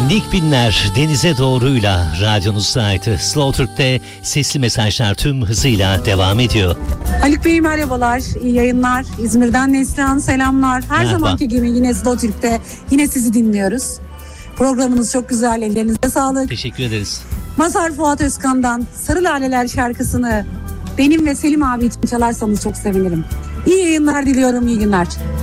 Nick Binler Denize Doğru'yla radyonuzdaydı. Slow Türk'te sesli mesajlar tüm hızıyla devam ediyor. Haluk Bey merhabalar, iyi yayınlar. İzmir'den Neslihan selamlar. Her Merhaba. zamanki gibi yine Slow Türk'te yine sizi dinliyoruz. Programınız çok güzel, ellerinize sağlık. Teşekkür ederiz. Mazhar Fuat Özkan'dan Sarı Laleler şarkısını benim ve Selim abi için çalarsanız çok sevinirim. İyi yayınlar diliyorum, iyi günler.